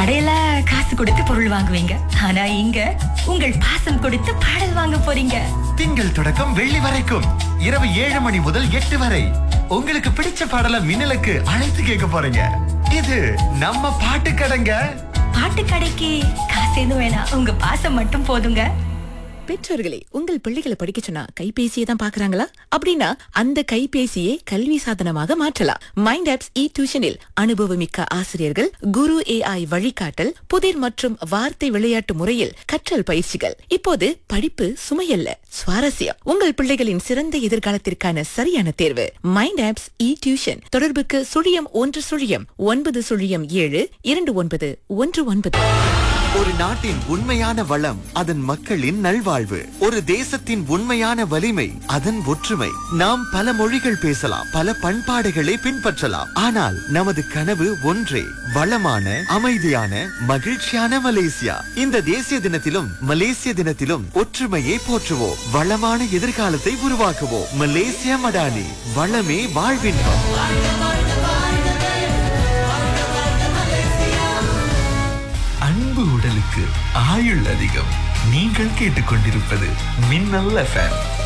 கடையில காசு கொடுத்து பொருள் வாங்குவீங்க, ஆனா இங்க உங்கள் பாசம் கொடுத்து பாடல் வாங்க போறீங்க. திங்கள் தொடக்கம் வெள்ளி வரைக்கும் இரவு 7 மணி முதல் 8 வரை உங்களுக்கு பிடிச்ச பாடலை மின்னலுக்கு அழைத்து கேட்க போறீங்க. இது நம்ம பாட்டு கடைங்க. பாட்டு கடைக்கு காசு எதுவும் வேணாம், உங்க பாசம் மட்டும் போதுங்க. பெற்றோர்களே, உங்கள் பிள்ளைகளை படிக்க சொன்னா கைபேசியை தான் பாக்குறாங்களா? அப்படின்னா அந்த கைபேசியை கல்வி சாதனமாக மாற்றலாம். மைண்ட் ஆப்ஸ் டியூஷனில் அனுபவமிக்க ஆசிரியர்கள், குரு AI வழிகாட்டல், புதிர் மற்றும் வார்த்தை விளையாட்டு முறையில் கற்றல் பயிற்சிகள். இப்போது படிப்பு சுமையல்ல, சுவாரஸ்யம். உங்கள் பிள்ளைகளின் சிறந்த எதிர்காலத்திற்கான சரியான தேர்வு மைண்ட் ஆப்ஸ் டியூஷன். தொடர்புக்கு 011009729119. ஒரு நாட்டின் உண்மையான வளம் அதன் மக்களின் நல்வாழ்வு. ஒரு தேசத்தின் உண்மையான வலிமை அதன் ஒற்றுமை. நாம் பல மொழிகள் பேசலாம், பல பண்பாடுகளை பின்பற்றலாம், ஆனால் நமது கனவு ஒன்றே, வளமான, அமைதியான, மகிழ்ச்சியான மலேசியா. இந்த தேசிய தினத்திலும் மலேசிய தினத்திலும் ஒற்றுமையை போற்றுவோம், வளமான எதிர்காலத்தை உருவாக்குவோம். மலேசியா மடானி, வளமே வாழ்வின்பம். அன்பு உடலுக்கு ஆயுள் அதிகம். நீங்கள் கேட்டுக்கொண்டிருப்பது மின்னல் FM.